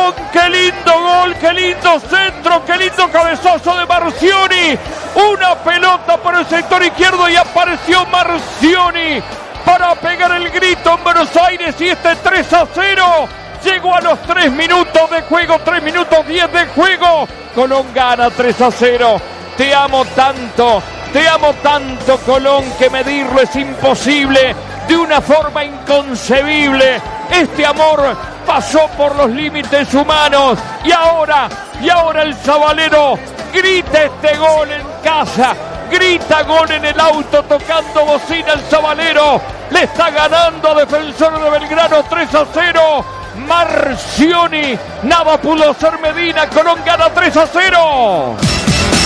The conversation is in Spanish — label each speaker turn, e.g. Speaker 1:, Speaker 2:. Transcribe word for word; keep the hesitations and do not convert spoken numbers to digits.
Speaker 1: Colón, qué lindo gol, qué lindo centro, qué lindo cabezazo de Marcioni. Una pelota por el sector izquierdo y apareció Marcioni para pegar el grito en Buenos Aires y este tres a cero. Llegó a los tres minutos de juego, tres minutos diez de juego. Colón gana tres a cero. Te amo tanto, te amo tanto, Colón, que medirlo es imposible, de una forma inconcebible. Este amor pasó por los límites humanos y ahora, y ahora el sabalero grita este gol en casa, grita gol en el auto, tocando bocina el sabalero. Le está ganando a Defensor de Belgrano tres a cero. Marcioni, nada pudo hacer Medina, Colón gana tres a cero.